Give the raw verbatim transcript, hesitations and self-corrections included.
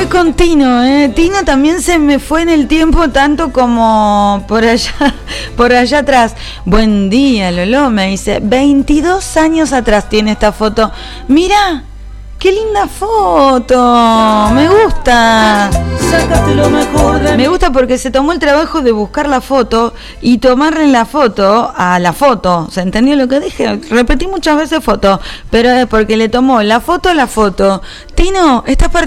Voy con Tino, ¿eh? Tino también se me fue en el tiempo tanto como por allá, por allá atrás. Buen día, Lolo, me dice. veintidós años atrás tiene esta foto. Mira, qué linda foto. Me gusta. Sácate lo mejor de Me gusta porque se tomó el trabajo de buscar la foto y tomarle la foto a la foto. ¿Se entendió lo que dije? Repetí muchas veces foto, pero es porque le tomó la foto a la foto. Tino, estás